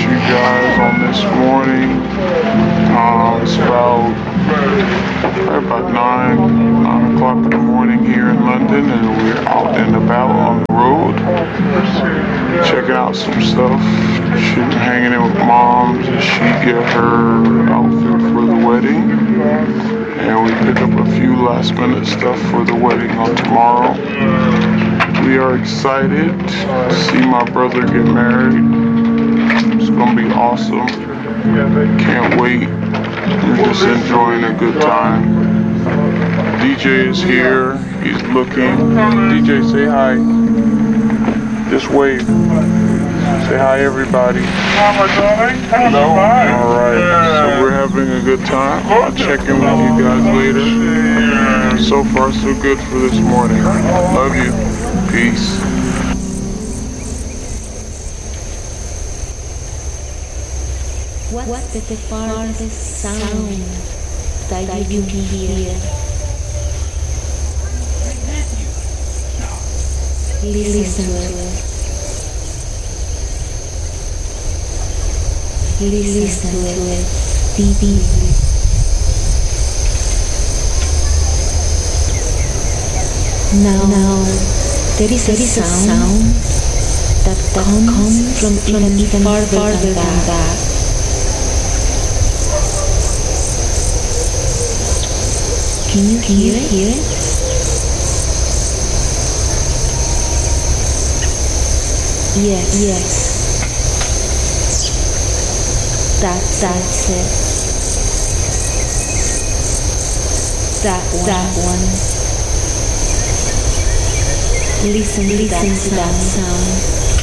you guys on this morning. It's about 9 o'clock in the morning here in London, and we're out and about on the road, checking out some stuff. She's hanging in with moms as she get her outfit for the wedding, and we pick up a few last minute stuff for the wedding on tomorrow. We are excited to see my brother get married. It's gonna be awesome. Can't wait. We're just enjoying a good time. DJ is here. He's looking. DJ, say hi. Just wave. Say hi, everybody. Hello. All right. So we're having a good time. I'll check in with you guys later. So far, so good for this morning. Love you. Peace. What's the farthest sound that you can hear? Listen to it. Listen to it deeply. Now, there is a sound that comes from even farther than that. Can you hear it? Yes. That's it. That one. Listen to that sound.